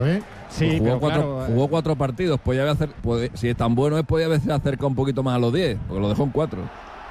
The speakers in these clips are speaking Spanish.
Sí, pues jugó 4 partidos. Si es tan bueno, podía haberse acercado un poquito más a los 10, porque lo dejó en 4.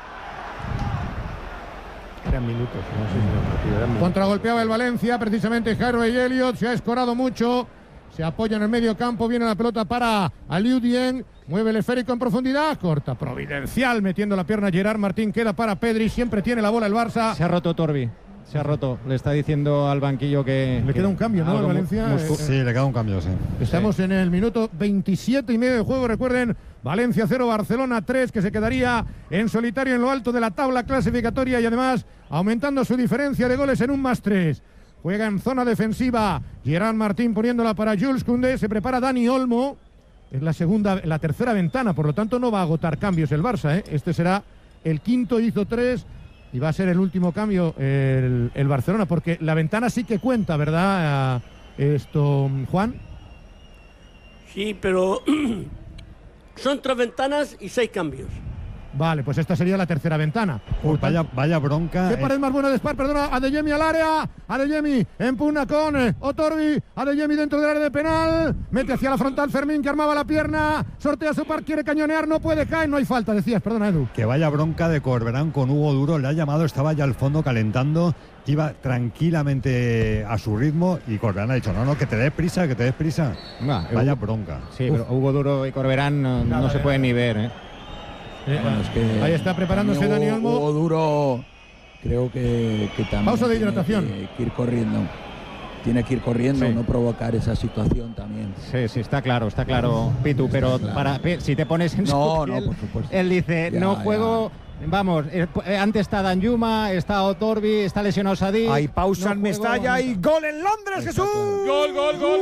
Eran minutos, no sé si era partido, eran minutos. Contragolpeaba el Valencia, precisamente Harvey Elliott, se ha escorado mucho, se apoya en el medio campo, viene la pelota para Aliou Dieng, mueve el esférico en profundidad, corta, providencial, metiendo la pierna Gerard Martín, queda para Pedri, siempre tiene la bola el Barça. Se ha roto Torbi. Se ha roto, le está diciendo al banquillo que... Le queda un cambio, ¿no? Al Valencia. Sí, le queda un cambio, sí. Estamos en el minuto 27 y medio de juego. Recuerden, Valencia 0, Barcelona 3, que se quedaría en solitario en lo alto de la tabla clasificatoria y además aumentando su diferencia de goles en un +3. Juega en zona defensiva Gerard Martín poniéndola para Jules Koundé. Se prepara Dani Olmo. Es la tercera ventana, por lo tanto no va a agotar cambios el Barça, ¿eh? Este será el quinto, hizo 3. Y va a ser el último cambio el Barcelona, porque la ventana sí que cuenta, ¿verdad? Juan. Sí, pero son 3 ventanas y 6 cambios. Vale, pues esta sería la tercera ventana. Vaya bronca. ¿Qué pared más buena de Spar? Perdona, Adeyemi al área. Adeyemi en pugna con Otorbi. Adeyemi dentro del área de penal. Mete hacia la frontal Fermín, que armaba la pierna. Sortea su par, quiere cañonear, no puede, caer. No hay falta, decías, perdona, Edu. Que vaya bronca de Corberán con Hugo Duro. Le ha llamado, estaba ya al fondo calentando. Iba tranquilamente a su ritmo y Corberán ha dicho, no, que te des prisa, vaya bronca. Sí, pero Hugo Duro y Corberán no se pueden ni ver, ¿eh? Bueno, es que ahí está preparándose Dani Olmo. Hugo Duro, creo que también pausa de hidratación. Tiene que ir corriendo, sí. No provocar esa situación también. Sí, está claro, Pitu, pero claro. Si te pones en su piel, por supuesto. Él dice, juego. Vamos, antes está Danjuma, está Otorbi, está lesionado Sadí. Hay pausa en Mestalla y gol en Londres, Jesús. Gol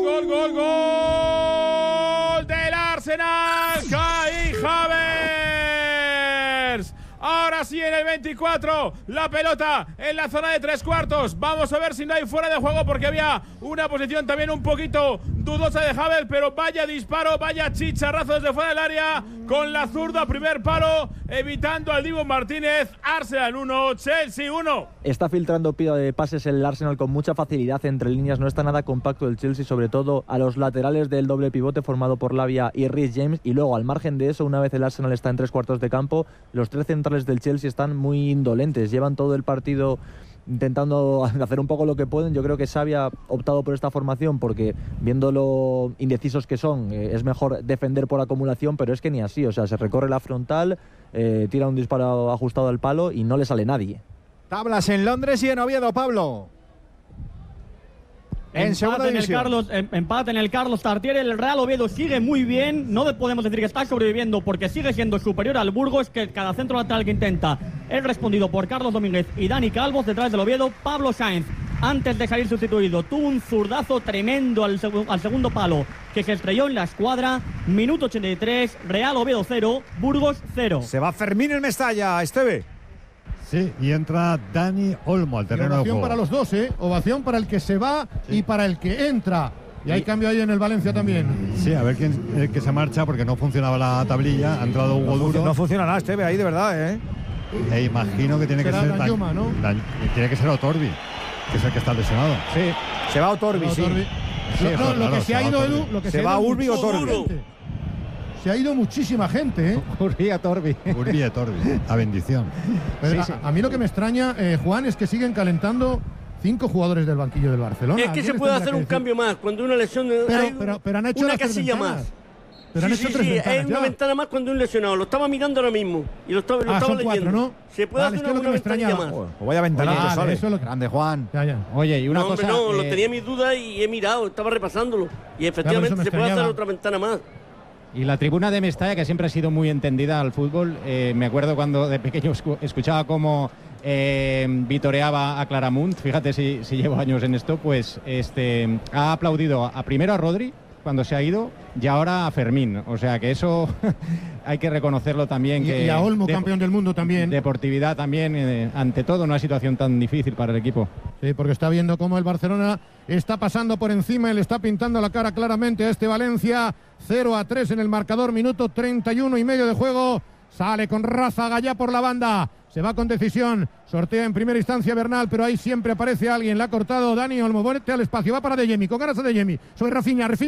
del Arsenal. Kai Havertz. Ahora sí, en el 24, la pelota en la zona de 3/4. Vamos a ver si no hay fuera de juego, porque había una posición también un poquito dudosa de Havertz, pero vaya disparo, vaya chicharrazo desde fuera del área, con la zurda, primer palo, evitando al Dibu Martínez. Arsenal 1, Chelsea 1. Está filtrando pases el Arsenal con mucha facilidad entre líneas, no está nada compacto el Chelsea, sobre todo a los laterales del doble pivote formado por Lavia y Reece James, y luego al margen de eso, una vez el Arsenal está en 3/4 de campo, los 3 centrales del Chelsea están muy indolentes, llevan todo el partido intentando hacer un poco lo que pueden. Yo creo que Xavi ha optado por esta formación porque, viendo lo indecisos que son, es mejor defender por acumulación, pero es que ni así, o sea, se recorre la frontal, tira un disparo ajustado al palo y no le sale nadie. Tablas en Londres y en Oviedo, Pablo. Empate en el Carlos Tartiere. El Real Oviedo sigue muy bien. No podemos decir que está sobreviviendo porque sigue siendo superior al Burgos, que cada centro lateral que intenta es respondido por Carlos Domínguez y Dani Calvo. Detrás del Oviedo, Pablo Sáenz, antes de salir sustituido, tuvo un zurdazo tremendo al segundo palo que se estrelló en la escuadra. Minuto 83, Real Oviedo 0, Burgos 0. Se va Fermín en Mestalla, Esteve. Sí, y entra Dani Olmo al terreno de juego. Ovación para los dos, ovación para el que se va y para el que entra. Y hay cambio ahí en el Valencia también. Sí, a ver quién que se marcha, porque no funcionaba la tablilla. Ha entrado Hugo Duro. No funciona nada, Esteve, ahí de verdad, ¿eh? E imagino que tiene que ser Danjuma, ¿no? Tiene que ser Otorbi, que es el que está lesionado. Sí, se va Otorbi, sí. Lo que se ha ido, Edu, lo que se va Urbi Otorbi. Se ha ido muchísima gente, ¿eh? Urbi Otorbi, a bendición. Pero a mí lo que me extraña, Juan, es que siguen calentando 5 jugadores del banquillo del Barcelona. Es que se puede hacer un cambio más cuando una lesión. Pero han hecho una casilla más. Pero han hecho 3 ventanas. Es una ventana más cuando un lesionado. Lo estaba mirando ahora mismo y lo estaba son leyendo. 4, ¿no? Se puede hacer una ventanilla más. Vaya ventana, ¿sabes? Grande, Juan. Ya. Oye, y una cosa. No, lo tenía mis dudas y he mirado, estaba repasándolo. Y efectivamente se puede hacer otra ventana más. Y la tribuna de Mestalla, que siempre ha sido muy entendida al fútbol, me acuerdo cuando de pequeño escuchaba cómo vitoreaba a Claramunt, fíjate si llevo años en esto, pues ha aplaudido primero a Rodri cuando se ha ido y ahora a Fermín, o sea que eso hay que reconocerlo también. Y a Olmo, campeón del mundo también. Deportividad también, ante todo, una situación tan difícil para el equipo. Sí, porque está viendo cómo el Barcelona está pasando por encima y le está pintando la cara claramente a este Valencia. 0-3 en el marcador, minuto 31 y medio de juego. Sale con Rázaga ya por la banda. Se va con decisión. Sortea en primera instancia Bernal, pero ahí siempre aparece alguien. La ha cortado Dani Olmo. Vuelve al espacio. Va para De Jemi. Con ganas de Jemi. Sobre Rafinha.